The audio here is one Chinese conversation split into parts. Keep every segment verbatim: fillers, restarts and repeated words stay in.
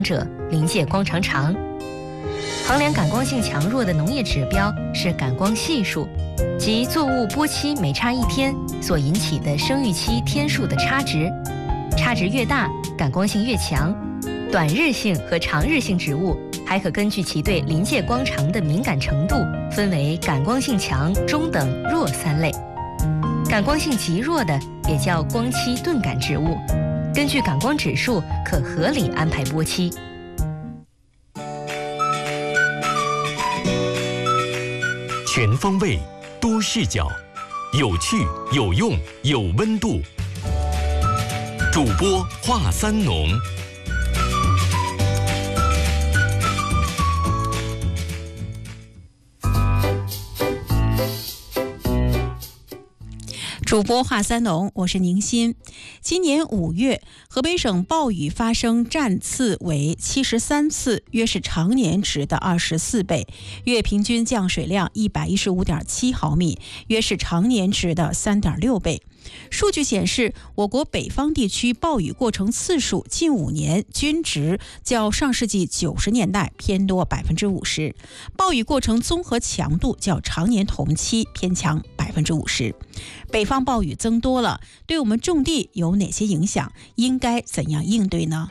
者临界光长长。衡量感光性强弱的农业指标是感光系数，即作物播期每差一天所引起的生育期天数的差值，差值越大，感光性越强。短日性和长日性植物还可根据其对临界光长的敏感程度，分为感光性强、中等、弱三类。感光性极弱的也叫光期钝感植物，根据感光指数可合理安排播期。 全方位多视角，有趣有用有温度。主播华三农。 主播华三农，我是宁鑫。今年五月，河北省暴雨发生占次为七十三次，约是常年值的二十四倍，月平均降水量一百一十五点七毫米，约是常年值的三点六倍。数据显示，我国北方地区暴雨过程次数近五年均值较上世纪九十年代偏多百分之五十，暴雨过程综合强度较常年同期偏强百分之五十。北方暴雨增多了，对我们种地有哪些影响？应该怎样应对呢？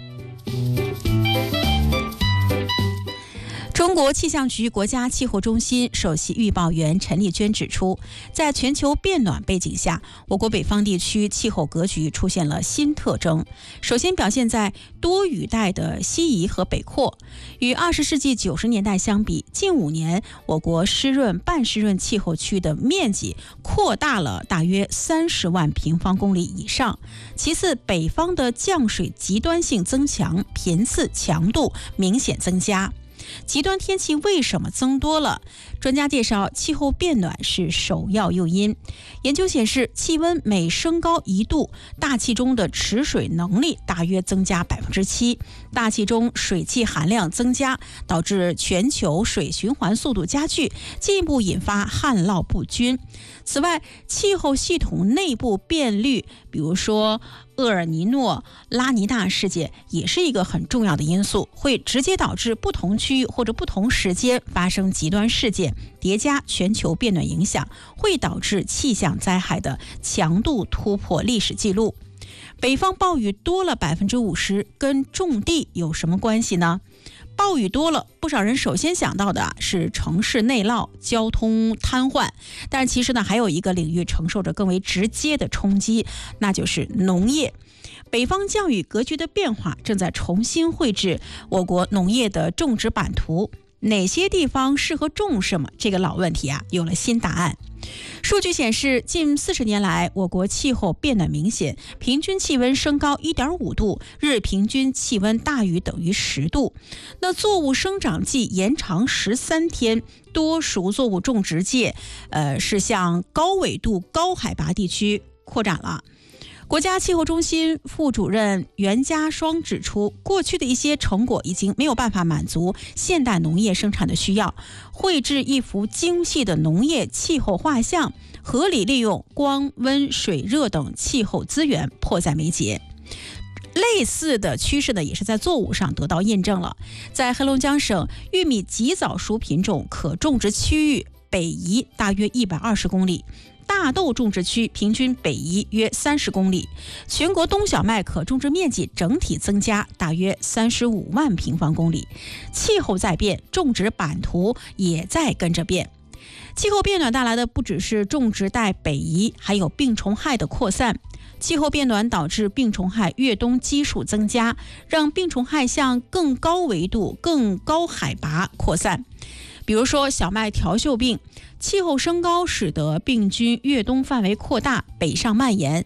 中国气象局国家气候中心首席预报员陈丽娟指出，在全球变暖背景下，我国北方地区气候格局出现了新特征。首先表现在多雨带的西移和北扩。与二十世纪九十年代相比，近五年我国湿润半湿润气候区的面积扩大了大约三十万平方公里以上。其次，北方的降水极端性增强，频次强度明显增加。极端天气为什么增多了？专家介绍，气候变暖是首要诱因。研究显示，气温每升高一度，大气中的持水能力大约增加百分之七，大气中水汽含量增加，导致全球水循环速度加剧，进一步引发旱涝不均。此外，气候系统内部变率，比如说厄尔尼诺、拉尼娜事件，也是一个很重要的因素，会直接导致不同区域或者不同时间发生极端事件，叠加全球变暖影响，会导致气象灾害的强度突破历史记录。北方暴雨多了百分之五十，跟种地有什么关系呢？暴雨多了，不少人首先想到的是城市内涝、交通瘫痪，但其实呢，还有一个领域承受着更为直接的冲击，那就是农业。北方降雨格局的变化正在重新绘制我国农业的种植版图，哪些地方适合种什么？这个老问题啊，有了新答案。数据显示，近四十年来，我国气候变暖明显，平均气温升高 一点五度，日平均气温大于等于十度。那作物生长季延长十三天，多属作物种植界，呃，是向高纬度、高海拔地区扩展了。国家气候中心副主任袁家双指出，过去的一些成果已经没有办法满足现代农业生产的需要，绘制一幅精细的农业气候画像，合理利用光、温、水、热等气候资源迫在眉睫。类似的趋势呢，也是在作物上得到验证了。在黑龙江省，玉米极早熟品种可种植区域北移大约一百二十公里，大豆种植区平均北移约三十公里，全国冬小麦可种植面积整体增加大约三十五万平方公里。气候在变，种植版图也在跟着变。气候变暖带来的不只是种植带北移，还有病虫害的扩散。气候变暖导致病虫害越冬基数增加，让病虫害向更高纬度、更高海拔扩散。比如说小麦条锈病，气候升高使得病菌越冬范围扩大，北上蔓延，